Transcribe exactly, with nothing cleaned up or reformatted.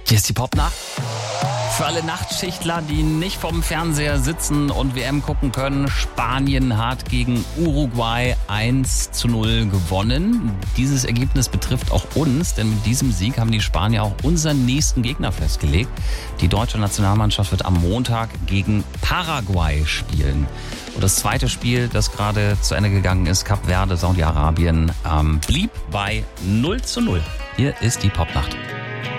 Hier ist die Popnacht. Für alle Nachtschichtler, die nicht vorm Fernseher sitzen und W M gucken können, Spanien hat gegen Uruguay eins zu null gewonnen. Dieses Ergebnis betrifft auch uns, denn mit diesem Sieg haben die Spanier auch unseren nächsten Gegner festgelegt. Die deutsche Nationalmannschaft wird am Montag gegen Paraguay spielen. Und das zweite Spiel, das gerade zu Ende gegangen ist, Kap Verde, Saudi-Arabien, ähm, blieb bei null zu null. Hier ist die Popnacht.